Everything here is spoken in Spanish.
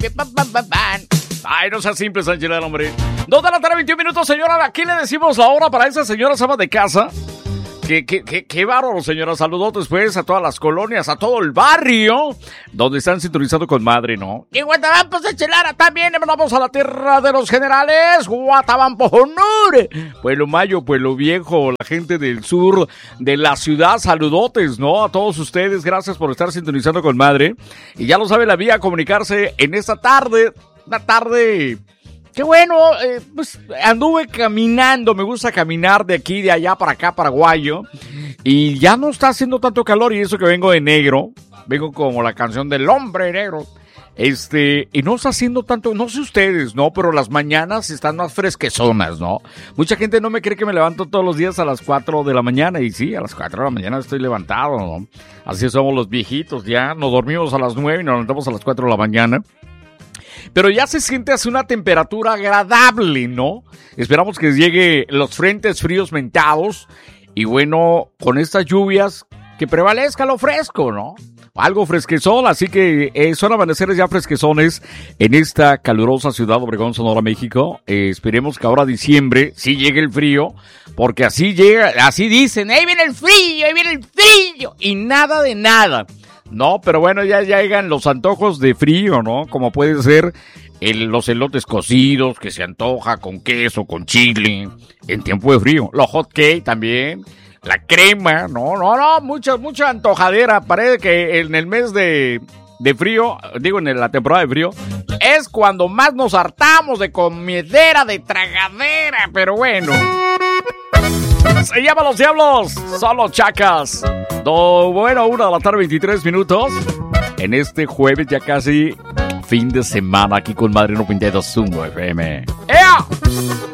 Ay, no sea simple, Sánchez, hombre. 2 de la tarde, 21 minutos, señora. Aquí le decimos la hora para esa señora ama de casa. Qué bárbaro, señora. Saludos pues a todas las colonias, a todo el barrio donde están sintonizando con madre, ¿no? Y Guatabampo de Chelara también. Vamos a la tierra de los generales. Guatabampo, honor. Pueblo Mayo, Pueblo Viejo, la gente del sur de la ciudad. Saludotes, ¿no? A todos ustedes. Gracias por estar sintonizando con madre. Y ya lo sabe la vía a comunicarse en esta tarde. Una tarde... Qué bueno, pues anduve caminando, me gusta caminar de aquí, de allá, para acá, paraguayo, y ya no está haciendo tanto calor, y eso que vengo de negro, vengo como la canción del hombre negro, y no está haciendo tanto, no sé ustedes, ¿no? Pero las mañanas están más fresquezonas, ¿no? Mucha gente no me cree que me levanto todos los días a las 4 de la mañana, y sí, a las 4 de la mañana estoy levantado, ¿no? Así somos los viejitos, ya nos dormimos a las 9 y nos levantamos a las 4 de la mañana. Pero ya se siente así una temperatura agradable, ¿no? Esperamos que llegue los frentes fríos mentados y bueno, con estas lluvias que prevalezca lo fresco, ¿no? Algo fresquezón, así que son amaneceres ya fresquezones en esta calurosa ciudad de Obregón, Sonora, México. Esperemos que ahora diciembre sí llegue el frío, porque así llega, así dicen, ¡ahí viene el frío! Y nada de nada. No, pero bueno, ya llegan los antojos de frío, ¿no? Como puede ser los elotes cocidos, que se antoja con queso, con chile, en tiempo de frío. Los hot cake también, la crema, no, mucha antojadera. Parece que en el mes de frío, digo en la temporada de frío, es cuando más nos hartamos de comidera, de tragadera, pero bueno. Se llama Los Diablos, son los Chacas. Bueno, 1 de la tarde, 23 minutos. En este jueves ya casi fin de semana aquí con Madre 92.1 FM. ¡Ea!